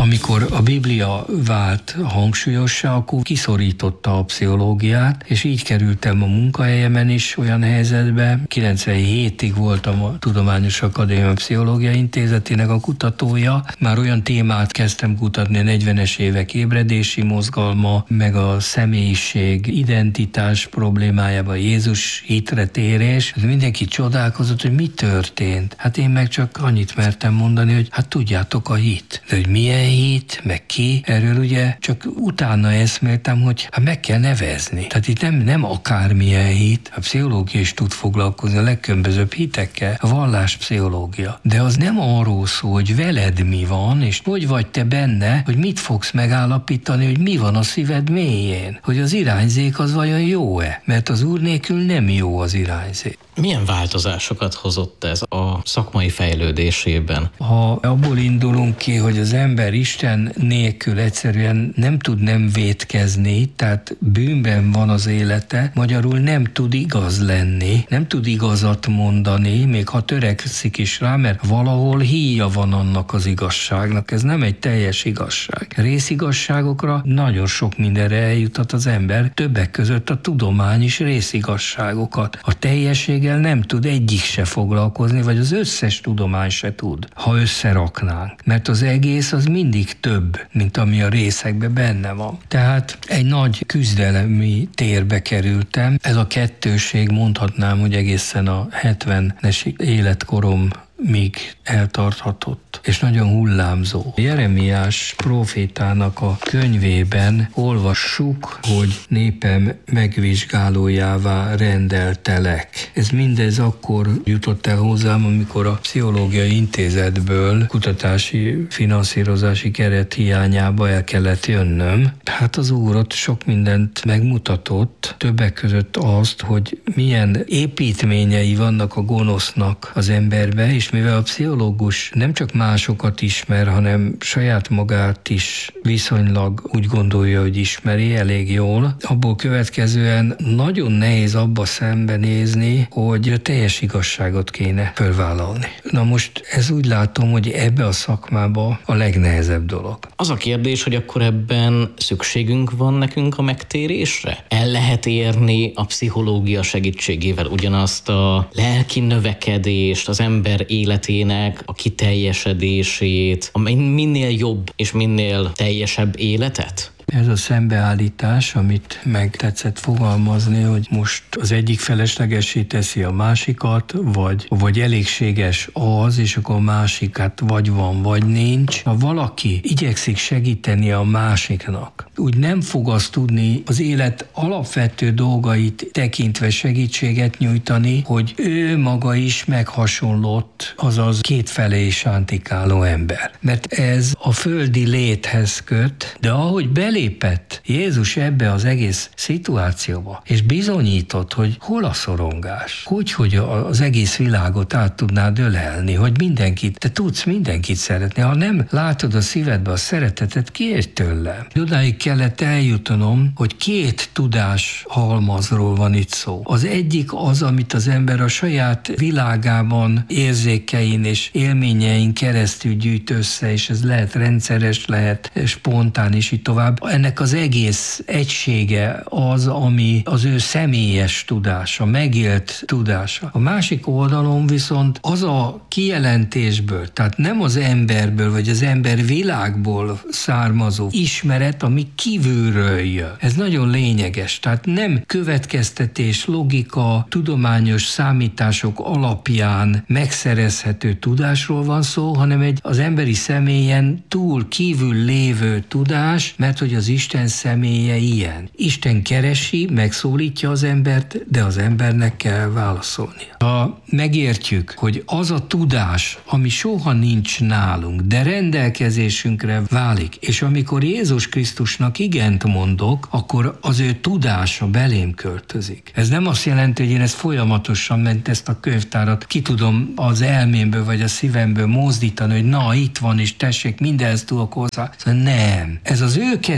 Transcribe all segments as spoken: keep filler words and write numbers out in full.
amikor a Biblia vált hangsúlyossá, akkor kiszorította a pszichológiát, és így kerültem a munkahelyemen is olyan helyzetbe. kilencvenhétig voltam a Tudományos Akadémia Pszichológia Intézetének a kutatója. Már olyan témát kezdtem kutatni, a negyvenes évek ébredési mozgalma, meg a személyiség, identitás problémájában Jézus hitre térés. Mindenki csodálkozott, hogy mi történt. Hát én meg csak annyit mertem mondani, hogy hát tudjátok, a hit. De hogy milyen hit, meg ki, erről ugye csak utána eszméltem, hogy hát meg kell nevezni. Tehát itt nem, nem akármilyen hit, a pszichológia is tud foglalkozni a legkülönbözőbb hitekkel, a valláspszichológia. De az nem arról szól, hogy veled mi van, és hogy vagy te benne, hogy mit fogsz megállapítani, hogy mi van a szíved mélyén. Hogy az irányzék az vajon jó-e? Mert az Úr nélkül nem jó az irányzék. Milyen változásokat hozott ez a szakmai fejlődésében? Ha abból indulunk ki, hogy az ember Isten nélkül egyszerűen nem tud nem vétkezni, tehát bűnben van az élete, magyarul nem tud igaz lenni, nem tud igazat mondani, még ha törekszik is rá, mert valahol híja van annak az igazságnak, ez nem egy teljes igazság. Részigazságokra nagyon sok mindenre eljutat az ember, többek között a tudomány is részigazságokat. A teljességgel nem tud egyik se foglalkozni, vagy az összes tudomány se tud, ha összeraknánk. Mert az egész az mindig több, mint ami a részekben benne van. Tehát egy nagy küzdelemi térbe kerültem. Ez a kettőség, mondhatnám, hogy egészen a hetvenes életkorom míg eltarthatott, és nagyon hullámzó. Jeremiás prófétának a könyvében olvassuk, hogy népem megvizsgálójává rendeltelek. Ez mindez akkor jutott el hozzám, amikor a Pszichológiai Intézetből kutatási, finanszírozási keret hiányába el kellett jönnöm. Hát az Úr ott sok mindent megmutatott, többek között azt, hogy milyen építményei vannak a gonosznak az emberbe, és mivel a pszichológus nem csak másokat ismer, hanem saját magát is viszonylag úgy gondolja, hogy ismeri elég jól, abból következően nagyon nehéz abba szembenézni, hogy a teljes igazságot kéne fölvállalni. Na most ez úgy látom, hogy ebbe a szakmába a legnehezebb dolog. Az a kérdés, hogy akkor ebben szükségünk van nekünk a megtérésre? El lehet érni a pszichológia segítségével ugyanazt a lelki növekedést, az ember életének a kiteljesedését, amely minél jobb és minél teljesebb életet? Ez a szembeállítás, amit meg tetszett fogalmazni, hogy most az egyik feleslegessé teszi a másikat, vagy, vagy elégséges az, és akkor a másikat vagy van, vagy nincs. Ha valaki igyekszik segíteni a másiknak, úgy nem fog azt tudni az élet alapvető dolgait tekintve segítséget nyújtani, hogy ő maga is meghasonlott, azaz kétfelé sántikáló ember. Mert ez a földi léthez köt, de ahogy belé lépett Jézus ebbe az egész szituációba, és bizonyított, hogy hol a szorongás, hogy, hogy az egész világot át tudnád ölelni, hogy mindenkit, te tudsz mindenkit szeretni, ha nem látod a szívedbe a szeretetet, kérj tőlem. Odáig kellett eljutnom, hogy két tudás halmazról van itt szó. Az egyik az, amit az ember a saját világában, érzékein és élményein keresztül gyűjt össze, és ez lehet rendszeres, lehet spontán, és így tovább. Ennek az egész egysége az, ami az ő személyes tudása, megélt tudása. A másik oldalon viszont az a kijelentésből, tehát nem az emberből, vagy az ember világból származó ismeret, ami kívülről jön. Ez nagyon lényeges, tehát nem következtetés, logika, tudományos számítások alapján megszerezhető tudásról van szó, hanem egy az emberi személyen túl kívül lévő tudás, mert hogy az Isten személye ilyen. Isten keresi, megszólítja az embert, de az embernek kell válaszolnia. Ha megértjük, hogy az a tudás, ami soha nincs nálunk, de rendelkezésünkre válik, és amikor Jézus Krisztusnak igent mondok, akkor az ő tudása belém költözik. Ez nem azt jelenti, hogy én ezt folyamatosan ment ezt a könyvtárat, ki tudom az elmémből vagy a szívemből mozdítani, hogy na, itt van, és tessék, mindenhez tudok hozzá. Nem. Ez az ő kezében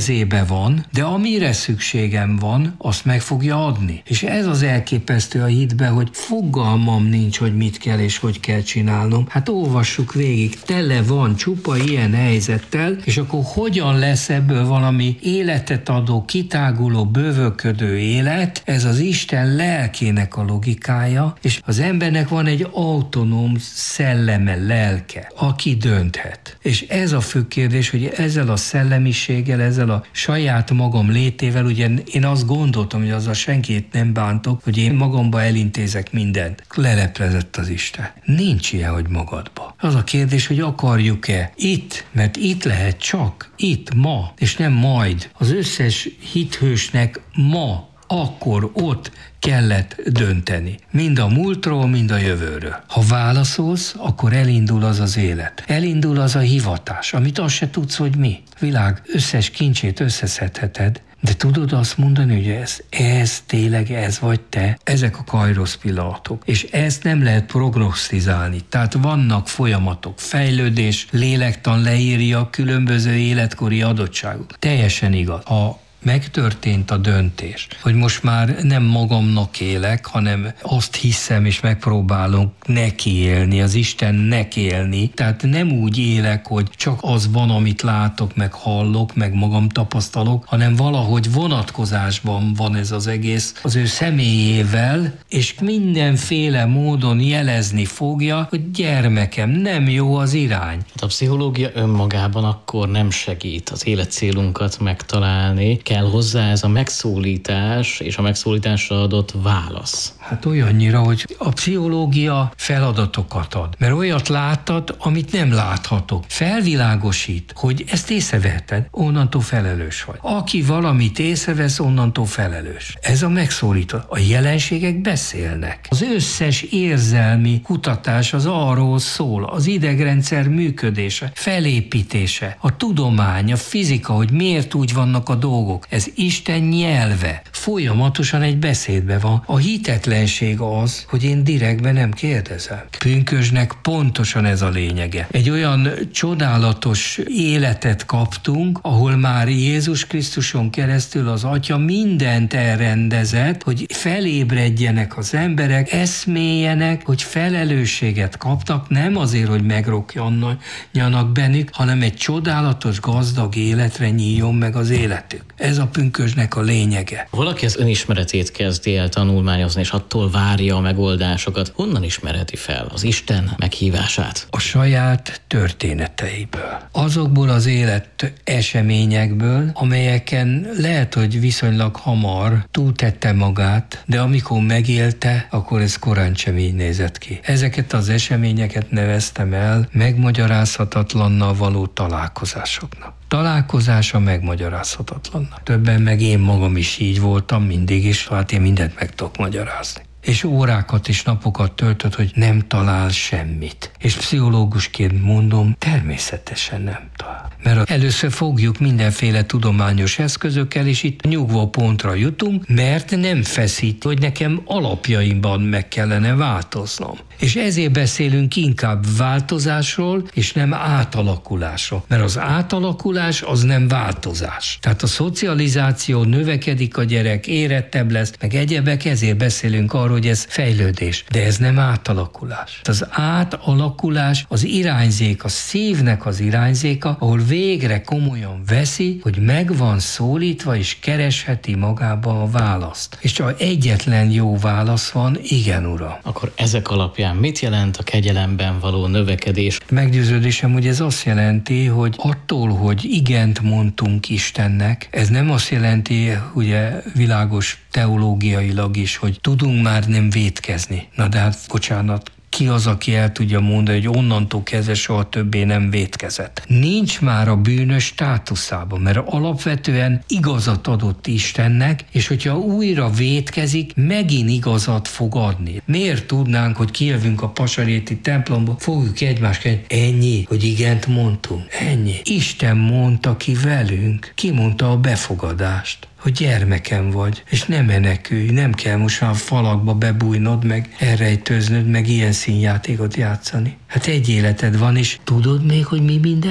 kezébe van, de amire szükségem van, azt meg fogja adni. És ez az elképesztő a hitbe, hogy fogalmam nincs, hogy mit kell és hogy kell csinálnom. Hát olvassuk végig, tele van csupa ilyen helyzettel, és akkor hogyan lesz ebből valami életet adó, kitáguló, bővölködő élet? Ez az Isten lelkének a logikája, és az embernek van egy autonóm szelleme, lelke, aki dönthet. És ez a fő kérdés, hogy ezzel a szellemiséggel, ezzel a saját magam létével, ugye én azt gondoltam, hogy azzal senkit nem bántok, hogy én magamba elintézek mindent. Leleplezett az Isten. Nincs ilyen, hogy magadba. Az a kérdés, hogy akarjuk-e itt, mert itt lehet csak, itt, ma, és nem majd. Az összes hithősnek ma, akkor, ott kellett dönteni. Mind a múltról, mind a jövőről. Ha válaszolsz, akkor elindul az az élet. Elindul az a hivatás, amit azt se tudsz, hogy mi. Világ összes kincsét összeszedheted, de tudod azt mondani, hogy ez, ez tényleg ez vagy te? Ezek a kairosz pillanatok. És ezt nem lehet prognosztizálni. Tehát vannak folyamatok, fejlődés, lélektan leírja különböző életkori adottságok. Teljesen igaz. Ha megtörtént a döntés, hogy most már nem magamnak élek, hanem azt hiszem és megpróbálom neki élni, az Istennek élni. Tehát nem úgy élek, hogy csak az van, amit látok, meg hallok, meg magam tapasztalok, hanem valahogy vonatkozásban van ez az egész az ő személyével, és mindenféle módon jelezni fogja, hogy gyermekem, nem jó az irány. A pszichológia önmagában akkor nem segít az életcélunkat megtalálni, kell hozzá ez a megszólítás és a megszólításra adott válasz. Hát olyannyira, hogy a pszichológia feladatokat ad, mert olyat láttad, amit nem láthatok. Felvilágosít, hogy ezt észrevetted, onnantól felelős vagy. Aki valamit észrevesz, onnantól felelős. Ez a megszólító. A jelenségek beszélnek. Az összes érzelmi kutatás az arról szól, az idegrendszer működése, felépítése, a tudomány, a fizika, hogy miért úgy vannak a dolgok. Ez Isten nyelve. Folyamatosan egy beszédben van. A hitetlenség az, hogy én direktben nem kérdezem. Pünkösdnek pontosan ez a lényege. Egy olyan csodálatos életet kaptunk, ahol már Jézus Krisztuson keresztül az Atya mindent elrendezett, hogy felébredjenek az emberek, eszméljenek, hogy felelősséget kaptak, nem azért, hogy megrokjanjanak bennük, hanem egy csodálatos, gazdag életre nyíljon meg az életük. Ez a pünkösdnek a lényege. Valaki az önismeretét kezdi el tanulmányozni, és attól várja a megoldásokat. Honnan ismerheti fel az Isten meghívását? A saját történeteiből. Azokból az élet eseményekből, amelyeken lehet, hogy viszonylag hamar túltette magát, de amikor megélte, akkor ez korán sem így nézett ki. Ezeket az eseményeket neveztem el megmagyarázhatatlannal való találkozásoknak. Találkozása megmagyarázhatatlannak. Többen meg én magam is így voltam mindig is, hát én mindent meg tudok magyarázni. És órákat és napokat töltött, hogy nem talál semmit. És pszichológusként mondom, természetesen nem talál. Mert először fogjuk mindenféle tudományos eszközökkel, és itt nyugvó pontra jutunk, mert nem feszít, hogy nekem alapjaimban meg kellene változnom. És ezért beszélünk inkább változásról, és nem átalakulásról. Mert az átalakulás az nem változás. Tehát a szocializáció, növekedik a gyerek, érettebb lesz, meg egyebek, ezért beszélünk arról, hogy ez fejlődés. De ez nem átalakulás. Az átalakulás az irányzék, a szívnek az irányzéka, ahol végre komolyan veszi, hogy meg van szólítva, és keresheti magába a választ. És csak egyetlen jó válasz van, igen, Uram. Akkor ezek alapján mit jelent a kegyelemben való növekedés? Meggyőződésem, hogy ez azt jelenti, hogy attól, hogy igent mondtunk Istennek, ez nem azt jelenti, ugye világos teológiailag is, hogy tudunk már nem vétkezni. Na de hát, bocsánat, ki az, aki el tudja mondani, hogy onnantól kezdve soha többé nem vétkezett. Nincs már a bűnös státuszában, mert alapvetően igazat adott Istennek, és hogyha újra vétkezik, megint igazat fog adni. Miért tudnánk, hogy kijövünk a Pasaréti templomba, fogjuk egymást kérdezni, ennyi, hogy igent mondtunk, ennyi. Isten mondta ki velünk, ki mondta a befogadást, hogy gyermekem vagy, és nem menekülj, nem kell most már a falakba bebújnod, meg elrejtőznöd, meg ilyen színjátékot játszani. Hát egy életed van, és tudod még, hogy mi minden van?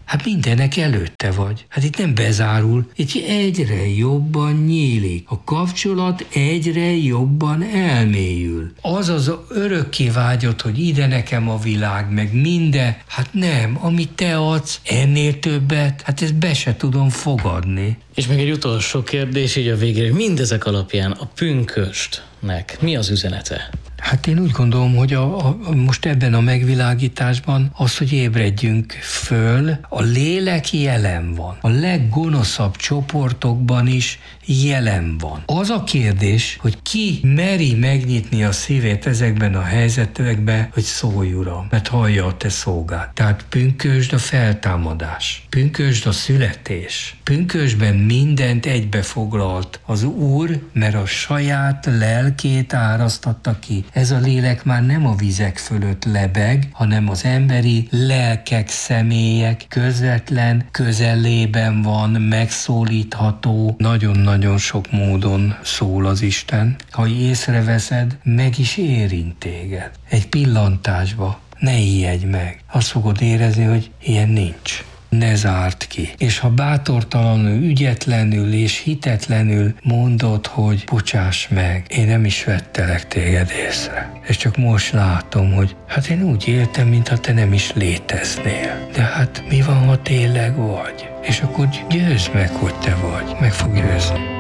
Hát mindenek előtte vagy. Hát itt nem bezárul, itt egyre jobban nyílik. A kapcsolat egyre jobban elmélyül. Az az örökké vágyott, hogy ide nekem a világ, meg minden. Hát nem, amit te adsz, ennél többet, hát ezt be se tudom fogadni. És még egy utolsó kérdés így a végére. Mindezek alapján a pünköstnek mi az üzenete? Hát én úgy gondolom, hogy a, a, most ebben a megvilágításban az, hogy ébredjünk föl, a lélek jelen van. A leggonoszabb csoportokban is jelen van. Az a kérdés, hogy ki meri megnyitni a szívét ezekben a helyzetekben, hogy szólj, Uram, mert hallja a te szolgád. Tehát pünkösd a feltámadás, pünkösd a születés, pünkösdben mindent egybefoglalt az Úr, mert a saját lelkét árasztatta ki. Ez a lélek már nem a vizek fölött lebeg, hanem az emberi lelkek, személyek közvetlen közelében van, megszólítható. Nagyon-nagyon sok módon szól az Isten. Ha észreveszed, meg is érint téged. Egy pillantásba. Ne ijedj meg. Azt fogod érezni, hogy ilyen nincs. Ne zárt ki. És ha bátortalanul, ügyetlenül és hitetlenül mondod, hogy bocsáss meg, én nem is vettelek téged észre. És csak most látom, hogy hát én úgy éltem, mintha te nem is léteznél. De hát mi van, ha tényleg vagy? És akkor győzd meg, hogy te vagy. Meg fog győzni.